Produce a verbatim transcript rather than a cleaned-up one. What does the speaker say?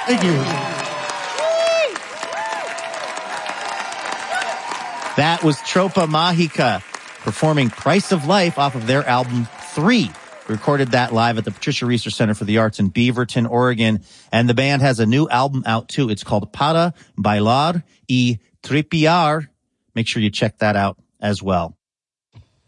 Thank you. That was Tropa Mágica performing Price of Life off of their album Three. We recorded that live at the Patricia Reeser Center for the Arts in Beaverton, Oregon. And the band has a new album out too. It's called Para Bailar y Tripear. Make sure you check that out as well.